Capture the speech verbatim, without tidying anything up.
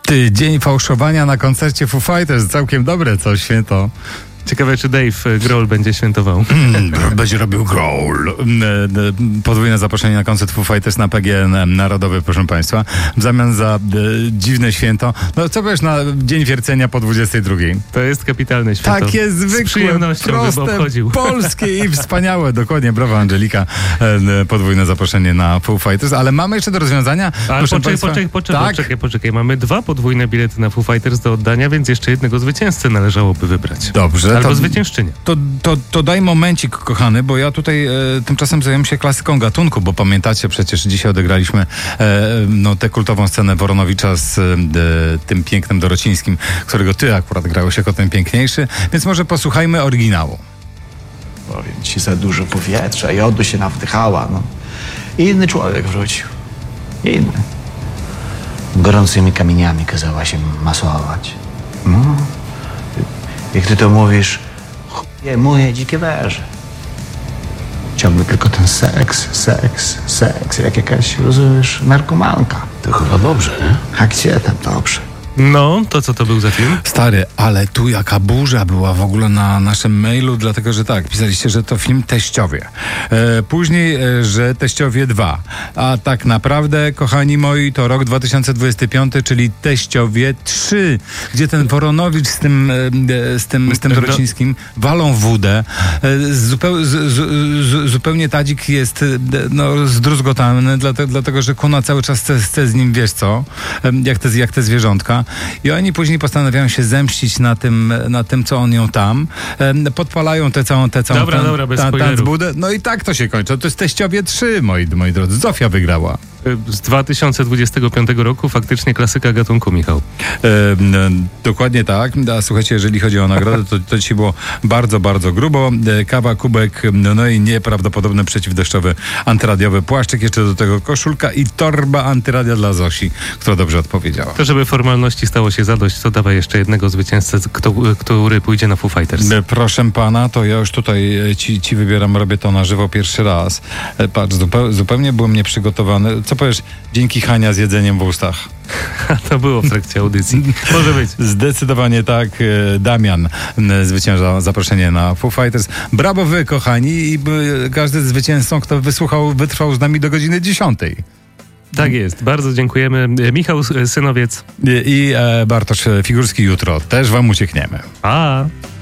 Ty, dzień fałszowania na koncercie Foo Fighters, całkiem dobre coś, święto. Ciekawe, czy Dave Grohl będzie świętował. Będzie robił Grohl. Podwójne zaproszenie na koncert Foo Fighters na P G N Narodowy, proszę Państwa. W zamian za e, dziwne święto. No co wiesz na Dzień Wiercenia po dwudziestej drugiej? To jest kapitalne święto. Takie zwykłe, Z przyjemnością proste, obchodził. polskie i wspaniałe. Dokładnie, brawa Angelika. E, podwójne zaproszenie na Foo Fighters. Ale mamy jeszcze do rozwiązania. Ale proszę poczekaj, Państwa, poczekaj, poczekaj, tak? poczekaj, poczekaj. Mamy dwa podwójne bilety na Foo Fighters do oddania, więc jeszcze jednego zwycięzcę należałoby wybrać. Dobrze. Albo to... zwyciężczynię. To, to, to daj momencik, kochany, bo ja tutaj e, tymczasem zajmuję się klasyką gatunku, bo pamiętacie, przecież dzisiaj odegraliśmy e, no, tę kultową scenę Woronowicza z e, tym pięknym Dorocińskim, którego ty akurat grałeś jako ten piękniejszy, więc może posłuchajmy oryginału. Powiem ci, za dużo powietrza, jodu się nawdychała, no. I inny człowiek wrócił. Inny. Gorącymi kamieniami kazała się masować. No. Jak ty to mówisz, chuje, moje dzikie węże. Ciągle tylko ten seks, seks, seks, jak jakaś, rozumiesz, narkomanka. To chyba dobrze, nie? A gdzie tam dobrze? No, to co to był za film? Stary, ale tu jaka burza była w ogóle na naszym mailu, dlatego że tak, pisaliście, że to film Teściowie. E, później, e, że Teściowie dwa. A tak naprawdę, kochani moi, to rok dwa tysiące dwudziesty piąty, czyli Teściowie trzy, gdzie ten Woronowicz z tym, e, z tym, z tym Dorocińskim walą wódę. E, zupeł, z, z, z, zupełnie Tadzik jest e, no, zdruzgotany, dlatego, dlatego że Kuna cały czas chce, chce z nim, wiesz co, e, jak te, jak te zwierzątka. I oni później postanawiają się zemścić na tym, na tym co on ją tam. E, podpalają tę całą, tę całą Dobra, tan, dobra, bez tan, spoilerów. tanzbudę. No i tak to się kończy. To jest Teściowie trzy, moi, moi drodzy. Zofia wygrała. Z dwa tysiące dwudziestego piątego roku faktycznie klasyka gatunku, Michał. E, n, dokładnie tak. A słuchajcie, jeżeli chodzi o nagrodę, to, to dzisiaj było bardzo, bardzo grubo. E, kawa, kubek, no, no i nieprawdopodobny przeciwdeszczowy antyradiowy płaszczyk. Jeszcze do tego koszulka i torba antyradia dla Zosi, która dobrze odpowiedziała. To żeby formalności stało się zadość, to dawaj jeszcze jednego zwycięzcę, kto, który pójdzie na Foo Fighters. E, proszę pana, to ja już tutaj e, ci, ci wybieram, robię to na żywo pierwszy raz. E, patrz, zupeł, zupełnie byłem nieprzygotowany. Co powiesz, dzięki Hania z jedzeniem w ustach? To było w trakcie audycji. Może być. Zdecydowanie tak. Damian zwycięża zaproszenie na Foo Fighters. Brawo wy, kochani, i każdy z zwycięzcą, kto wysłuchał, wytrwał z nami do godziny dziesiątej. Tak jest. Bardzo dziękujemy. Michał Synowiec I, i e, Bartosz Figurski jutro. Też wam uciekniemy. A.